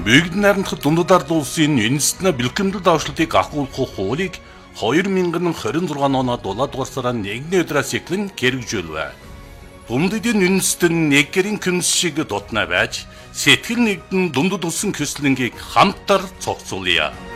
Бүгд найрамдах дундад ард улсын үндэстэн бэлтгэмдэл давшлуудыг агуулах хуулийг 2026 оноо 7 дугаар сарын 1-ний өдрөөс эхлэн хэрэгжүүлвэ. Дундадын үндэстэн нэг гэрийн күнс шиг дутна байж, сэтгэл нэгдэн дундад усан көслөнгийг хамтар цогцолъё.